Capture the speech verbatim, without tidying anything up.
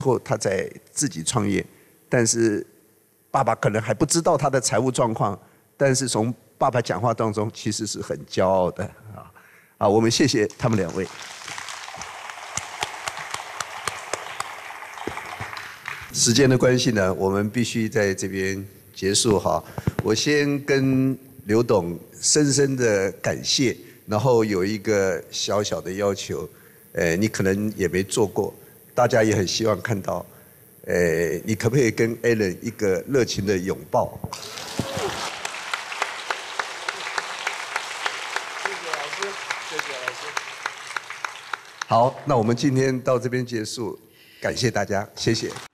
后他在自己创业，但是爸爸可能还不知道他的财务状况，但是从爸爸讲话当中其实是很骄傲的啊啊！我们谢谢他们两位。时间的关系呢，我们必须在这边结束哈。我先跟刘董深深的感谢，然后有一个小小的要求，呃，你可能也没做过，大家也很希望看到，呃，你可不可以跟 Alan 一个热情的拥抱？谢谢老师，谢谢老师。好，那我们今天到这边结束，感谢大家，谢谢。